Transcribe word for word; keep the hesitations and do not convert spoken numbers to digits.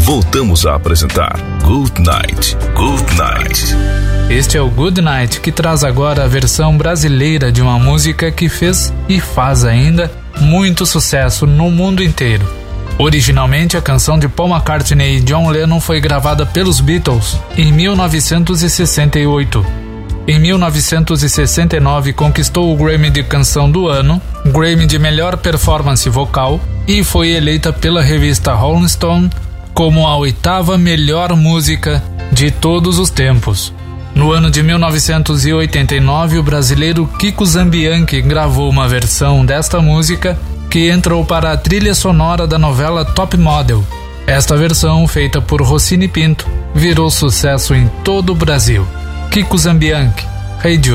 voltamos a apresentar Good Night, Good Night. Este é o Good Night, que traz agora a versão brasileira de uma música que fez e faz ainda muito sucesso no mundo inteiro. Originalmente, a canção de Paul McCartney e John Lennon foi gravada pelos Beatles em mil novecentos e sessenta e oito. Em mil novecentos e sessenta e nove, conquistou o Grammy de Canção do Ano, Grammy de Melhor Performance Vocal e foi eleita pela revista Rolling Stone como a oitava melhor música de todos os tempos. No ano de mil novecentos e oitenta e nove, o brasileiro Kiko Zambianchi gravou uma versão desta música que entrou para a trilha sonora da novela Top Model. Esta versão, feita por Rossini Pinto, virou sucesso em todo o Brasil. Kiko Zambianchi, Hey Jude.